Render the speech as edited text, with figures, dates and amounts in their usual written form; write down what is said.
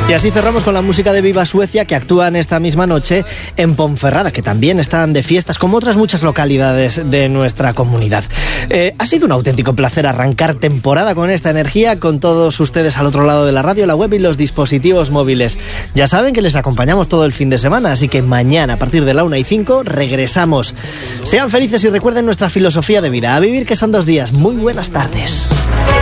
Y así cerramos con la música de Viva Suecia, que actúan esta misma noche en Ponferrada, que también están de fiestas, como otras muchas localidades de nuestra comunidad. Ha sido un auténtico placer arrancar temporada con esta energía, con todos ustedes al otro lado de la radio, la web y los dispositivos móviles. Ya saben que les acompañamos todo el fin de semana, así que mañana, a partir de la 1:05, regresamos. Sean felices y recuerden nuestra filosofía de vida. A vivir, que son 2 días. Muy buenas tardes.